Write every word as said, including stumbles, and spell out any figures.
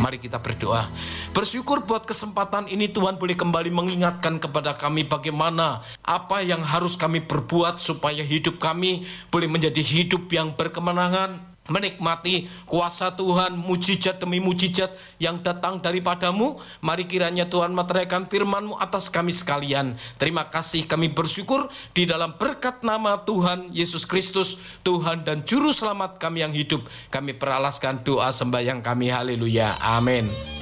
Mari kita berdoa. Bersyukur buat kesempatan ini Tuhan boleh kembali mengingatkan kepada kami bagaimana apa yang harus kami perbuat supaya hidup kami boleh menjadi hidup yang berkemenangan, menikmati kuasa Tuhan, mujizat demi mujizat yang datang daripadamu. Mari kiranya Tuhan meteraikan firman-Mu atas kami sekalian. Terima kasih, kami bersyukur di dalam berkat nama Tuhan Yesus Kristus, Tuhan dan Juru Selamat kami yang hidup. Kami peralaskan doa sembahyang kami. Haleluya. Amin.